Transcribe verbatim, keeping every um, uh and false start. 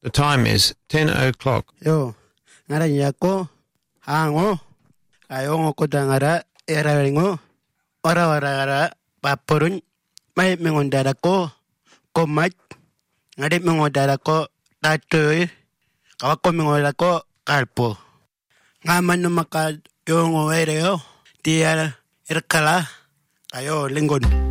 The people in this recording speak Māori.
The time is ten o'clock. Yo, ngara nyako, hango, ayongo kodangara, eraringo, ora ora ora, paporun, may mengondara ko, komat, ngari mengondara ko, tatoy, kawako mengondara ko, kalpo. Ngaman no maka yongo ereo, tiara, erkala, ayo linggon.